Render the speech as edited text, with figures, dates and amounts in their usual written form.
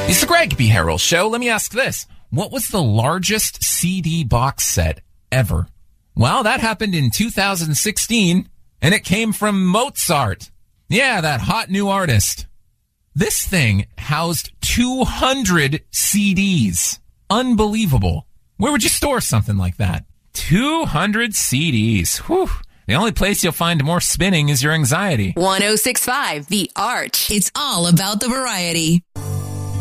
It's the Greg B. Harrell Show. Let me ask this. What was the largest CD box set ever? Well, that happened in 2016, and it came from Mozart. Yeah, that hot new artist. This thing housed 200 CDs. Unbelievable. Where would you store something like that? 200 CDs. Whew. The only place you'll find more spinning is your anxiety. 106.5 The Arch. It's all about the variety.